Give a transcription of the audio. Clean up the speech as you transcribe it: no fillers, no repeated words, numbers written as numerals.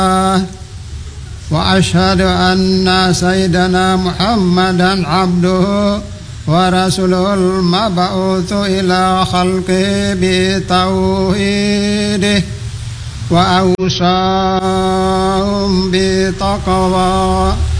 وأشهد أن سيدنا محمدا عبده ورسوله المبعوث إلى خلقه بتوحيده وأوصاهم بتقوى